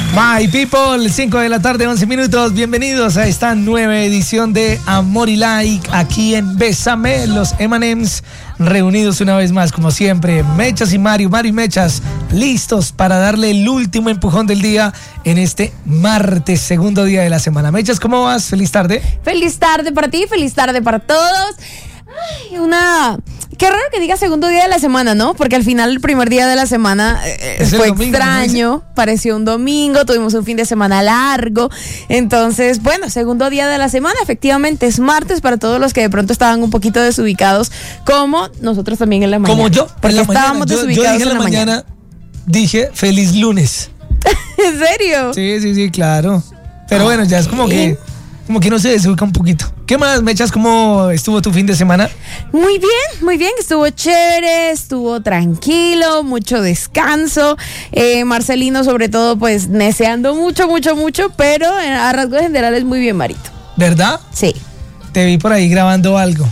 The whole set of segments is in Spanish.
My people, 5 de la tarde, 11 minutos. Bienvenidos a esta nueva edición de Amor y Like aquí en Bésame, los M&M's reunidos una vez más, como siempre. Mechas y Mario y Mechas, listos para darle el último empujón del día en este martes, segundo día de la semana. Mechas, ¿cómo vas? Feliz tarde. Feliz tarde para ti, feliz tarde para todos. Ay, qué raro que diga segundo día de la semana, ¿no? Porque al final el primer día de la semana fue domingo, extraño, ¿no? Pareció un domingo, tuvimos un fin de semana largo. Entonces, bueno, segundo día de la semana, efectivamente es martes para todos los que de pronto estaban un poquito desubicados, como nosotros también en la mañana. Como yo, porque en la estábamos mañana. desubicados yo dije en la mañana, dije feliz lunes. ¿En serio? Sí, claro. Pero bueno, ya es como que no se desubica un poquito. ¿Qué más, Mechas? ¿Cómo estuvo tu fin de semana? Muy bien. Estuvo chévere, estuvo tranquilo, mucho descanso. Marcelino, sobre todo, pues, neceando mucho, pero a rasgos generales muy bien, Marito. ¿Verdad? Sí. Te vi por ahí grabando algo.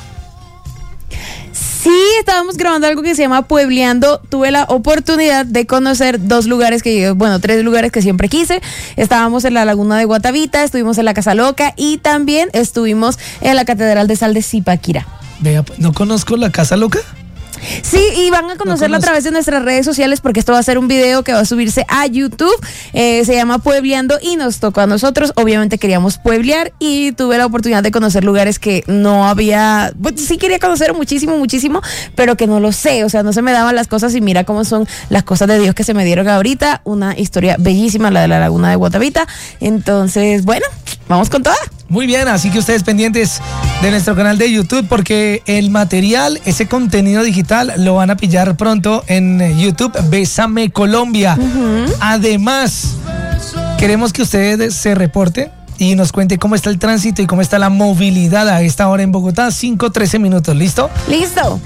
Sí, estábamos grabando algo que se llama Puebleando. Tuve la oportunidad de conocer tres lugares que siempre quise. Estábamos en la Laguna de Guatavita, estuvimos en la Casa Loca y también estuvimos en la Catedral de Sal de Zipaquirá. Vea, ¿no conozco la Casa Loca? Sí, y van a conocerla a través de nuestras redes sociales porque esto va a ser un video que va a subirse a YouTube. Se llama Puebleando y nos tocó a nosotros. Obviamente queríamos pueblear y tuve la oportunidad de conocer lugares que no había. Pues, sí quería conocer muchísimo, pero que no lo sé. O sea, no se me daban las cosas y mira cómo son las cosas de Dios que se me dieron ahorita. Una historia bellísima, la de la Laguna de Guatavita. Entonces, bueno, vamos con toda. Muy bien, así que ustedes pendientes de nuestro canal de YouTube porque el material, ese contenido digital lo van a pillar pronto en YouTube, Bésame Colombia. Además, queremos que ustedes se reporten y nos cuente cómo está el tránsito y cómo está la movilidad a esta hora en Bogotá. 5:13 minutos, ¿listo? Listo.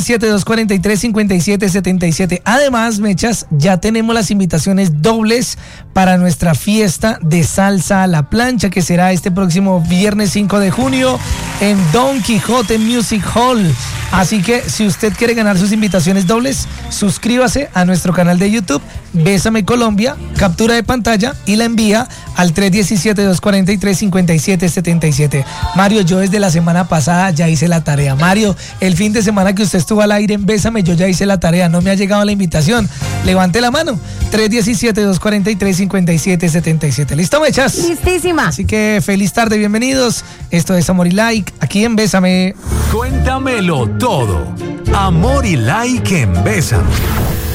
317-243-5777. Además, Mechas, ya tenemos las invitaciones dobles para nuestra fiesta de salsa a la plancha, que será este próximo viernes 5 de junio en Don Quijote Music Hall. Así que si usted quiere ganar sus invitaciones dobles, suscríbase a nuestro canal de YouTube, Bésame Colombia, captura de pantalla y la envía al 317-243-5777. Mario, yo desde la semana pasada ya hice la tarea. Mario, el fin de semana que usted estuvo al aire en Bésame, yo ya hice la tarea, no me ha llegado la invitación. Levante la mano, 317-243-5777. ¿Listo, Mechas? Listísima. Así que feliz tarde, bienvenidos. Esto es Amor y Like, aquí en Bésame. Cuéntamelo todo. Amor y Like en Bésame.